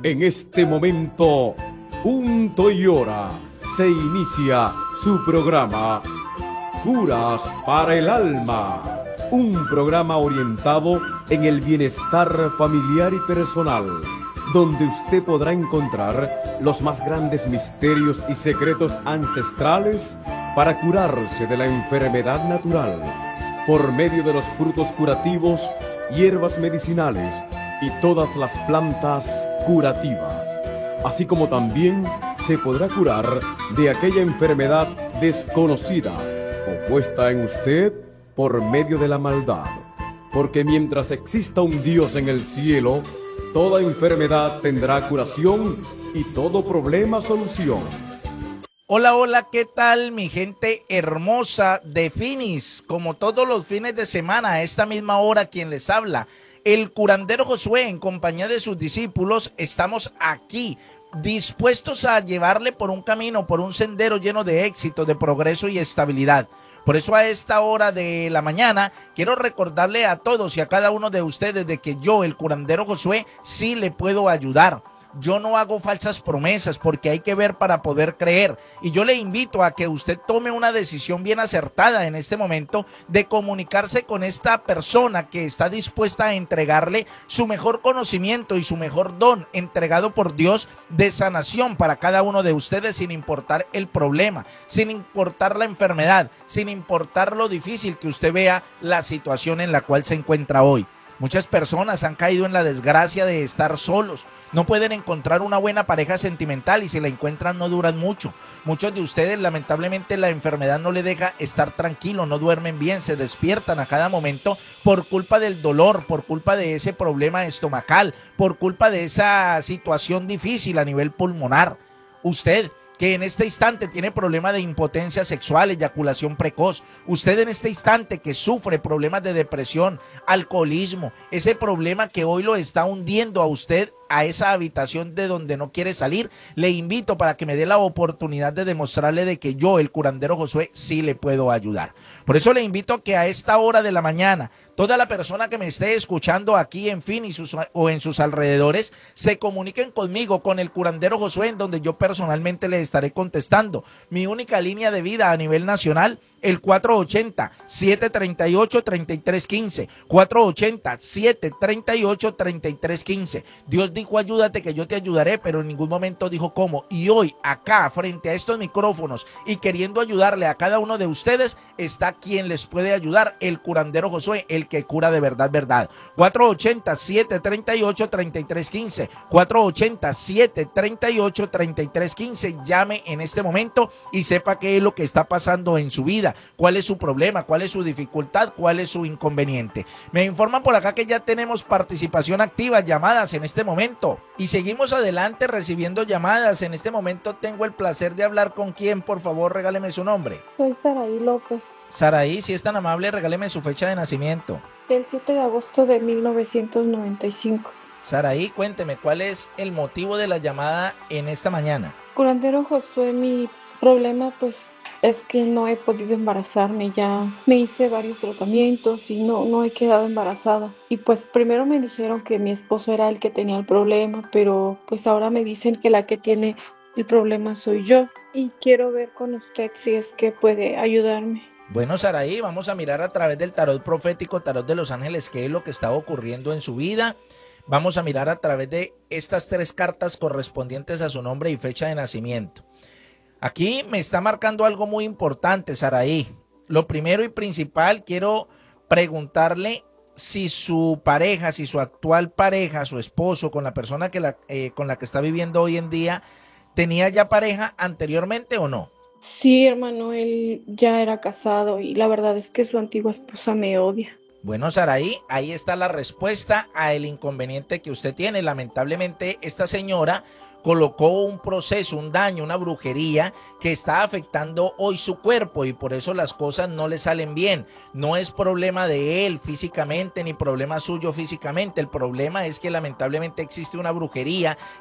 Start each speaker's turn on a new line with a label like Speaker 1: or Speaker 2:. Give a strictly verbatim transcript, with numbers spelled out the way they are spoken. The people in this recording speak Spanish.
Speaker 1: En este momento, punto y hora, se inicia su programa Curas para el Alma, un programa orientado en el bienestar familiar y personal, donde usted podrá encontrar los más grandes misterios y secretos ancestrales para curarse de la enfermedad natural, por medio de los frutos curativos, hierbas medicinales y todas las plantas curativas, así como también se podrá curar de aquella enfermedad desconocida o puesta en usted por medio de la maldad, porque mientras exista un Dios en el cielo, toda enfermedad tendrá curación y todo problema solución.
Speaker 2: Hola, hola, ¿qué tal mi gente hermosa de Finis? Como todos los fines de semana, a esta misma hora, quien les habla, el curandero Josué, en compañía de sus discípulos, estamos aquí, dispuestos a llevarle por un camino, por un sendero lleno de éxito, de progreso y estabilidad. Por eso a esta hora de la mañana quiero recordarle a todos y a cada uno de ustedes de que yo, el curandero Josué, sí le puedo ayudar. Yo no hago falsas promesas porque hay que ver para poder creer. Y yo le invito a que usted tome una decisión bien acertada en este momento de comunicarse con esta persona que está dispuesta a entregarle su mejor conocimiento y su mejor don entregado por Dios de sanación para cada uno de ustedes, sin importar el problema, sin importar la enfermedad, sin importar lo difícil que usted vea la situación en la cual se encuentra hoy. Muchas personas han caído en la desgracia de estar solos, no pueden encontrar una buena pareja sentimental y si la encuentran no duran mucho. Muchos de ustedes lamentablemente la enfermedad no le deja estar tranquilo, no duermen bien, se despiertan a cada momento por culpa del dolor, por culpa de ese problema estomacal, por culpa de esa situación difícil a nivel pulmonar. Usted que en este instante tiene problema de impotencia sexual, eyaculación precoz, usted en este instante que sufre problemas de depresión, alcoholismo, ese problema que hoy lo está hundiendo a usted a esa habitación de donde no quiere salir, le invito para que me dé la oportunidad de demostrarle de que yo, el curandero Josué, sí le puedo ayudar. Por eso le invito a que a esta hora de la mañana, toda la persona que me esté escuchando aquí en Finis o en sus alrededores, se comuniquen conmigo, con el curandero Josué, en donde yo personalmente le estaré contestando. Mi única línea de vida a nivel nacional, el cuatro ochenta, siete treinta y ocho, treinta y tres quince, cuatro ochenta, siete treinta y ocho, treinta y tres quince. Dios dijo ayúdate que yo te ayudaré, pero en ningún momento dijo cómo. Y hoy acá frente a estos micrófonos y queriendo ayudarle a cada uno de ustedes, está quien les puede ayudar, el curandero Josué, el que cura de verdad, verdad. cuatro ochenta, siete treinta y ocho, treinta y tres quince, cuatro ochenta, siete treinta y ocho, treinta y tres quince. Llame en este momento y sepa qué es lo que está pasando en su vida, cuál es su problema, cuál es su dificultad, cuál es su inconveniente. Me informan por acá que ya tenemos participación activa, llamadas en este momento, y seguimos adelante recibiendo llamadas. En este momento tengo el placer de hablar con quién, por favor, regáleme su nombre.
Speaker 3: Soy Saraí López.
Speaker 2: Saraí, si es tan amable, regáleme su fecha de nacimiento.
Speaker 3: Del siete de agosto de mil novecientos noventa y cinco.
Speaker 2: Saraí, cuénteme, ¿cuál es el motivo de la llamada en esta mañana?
Speaker 3: Curandero Josué, mi problema pues es que no he podido embarazarme, ya me hice varios tratamientos y no, no he quedado embarazada. Y pues primero me dijeron que mi esposo era el que tenía el problema, pero pues ahora me dicen que la que tiene el problema soy yo. Y quiero ver con usted si es que puede ayudarme.
Speaker 2: Bueno, Saraí, vamos a mirar a través del tarot profético, tarot de los ángeles, qué es lo que está ocurriendo en su vida. Vamos a mirar a través de estas tres cartas correspondientes a su nombre y fecha de nacimiento. Aquí me está marcando algo muy importante, Saraí. Lo primero y principal, quiero preguntarle si su pareja, si su actual pareja, su esposo, con la persona que la, eh, con la que está viviendo hoy en día, ¿tenía ya pareja anteriormente o no?
Speaker 3: Sí, hermano, él ya era casado y la verdad es que su antigua esposa me odia.
Speaker 2: Bueno, Saraí, ahí está la respuesta al inconveniente que usted tiene. Lamentablemente, esta señora colocó un proceso, un daño, una brujería que está afectando hoy su cuerpo y por eso las cosas no le salen bien. No es problema de él físicamente ni problema suyo físicamente. El problema es que lamentablemente existe una brujería